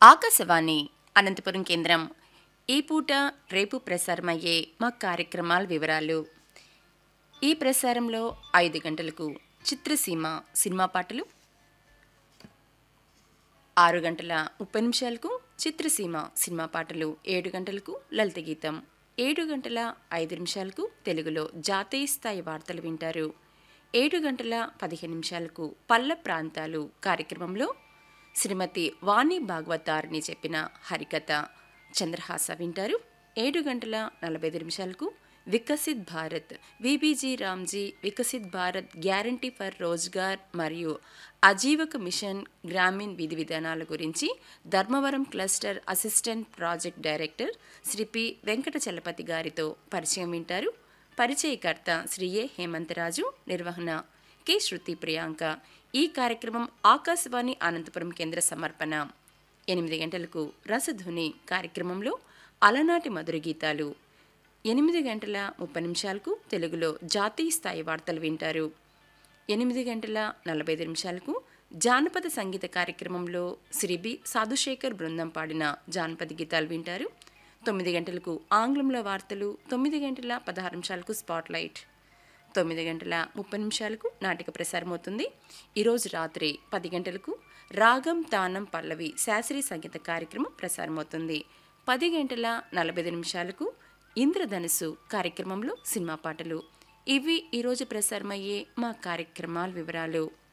ఆకాశవాణి అనంతపురం కేంద్రం. ఈ పూట రేపు ప్రసారమయ్యే మా కార్యక్రమాల వివరాలు. ఈ ప్రసారంలో 5 గంటలకు చిత్రసీమ సినిమా పాటలు, 6 గంటల 30 నిమిషాలకు చిత్రసీమ సినిమా పాటలు, 7 గంటలకు లలిత గీతం, 7 గంటల 5 నిమిషాలకు తెలుగులో జాతీయ స్థాయి వార్తలు వింటారు. 7 గంటల 15 నిమిషాలకు పల్ల ప్రాంతాలు కార్యక్రమంలో శ్రీమతి వాణి భాగవతారిని చెప్పిన హరికథ చంద్రహాస వింటారు. 7 గంటల 45 నిమిషాలకు Viksit Bharat VBG Ramji Viksit Bharat guarantee for Rozgar మరియు ఆజీవక మిషన్ గ్రామీణ్ విధి విధానాల గురించి Dharmavaram cluster assistant project director Shri P Venkata Chalapathi గారితో పరిచయం వింటారు. పరిచయకర్త శ్రీ ఏ హేమంతరాజు, నిర్వహణ కె శృతి ప్రియాంక. ఈ కార్యక్రమం ఆకాశవాణి అనంతపురం కేంద్ర సమర్పణ. 8 గంటలకు రసధుని కార్యక్రమంలో అలనాటి మధుర గీతాలు, 8 గంటల 30 నిమిషాలకు తెలుగులో జాతీయ స్థాయి వార్తలు వింటారు. 8 గంటల 45 నిమిషాలకు జానపద సంగీత కార్యక్రమంలో శ్రీ బి సాధుశేఖర్ బృందం పాడిన జానపద గీతాలు వింటారు. 9 గంటలకు ఆంగ్లంలో వార్తలు, 9 గంటల 16 నిమిషాలకు స్పాట్లైట్, 9 గంటల 30 నిమిషాలకు నాటిక ప్రసారమవుతుంది. ఈరోజు రాత్రి 10 గంటలకు రాగం తానం పల్లవి శాస్త్రీయ సంగీత కార్యక్రమం ప్రసారమవుతుంది. 10 గంటల 45 నిమిషాలకు ఇంద్రధనుసు కార్యక్రమంలో సినిమా పాటలు. ఇవి ఈరోజు ప్రసారమయ్యే మా కార్యక్రమాల వివరాలు.